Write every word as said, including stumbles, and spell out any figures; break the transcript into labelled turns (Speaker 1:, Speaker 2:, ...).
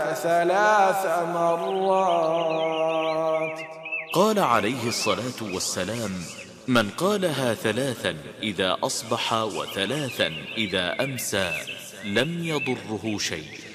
Speaker 1: ثلاث مرات.
Speaker 2: قال عليه الصلاة والسلام: من قالها ثلاثا إذا أصبح وثلاثا إذا أمسى لم يضره شيء.